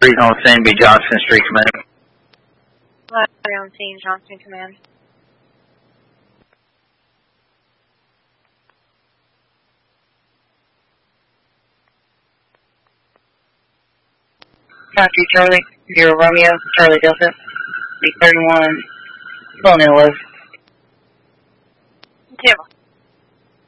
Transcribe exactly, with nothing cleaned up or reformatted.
Street on scene, be Johnston Street Command. Lottery on scene, Johnston Command. Copy, Charlie. Zero Romeo, Charlie Delta. B thirty-one, pulling in low. Zero.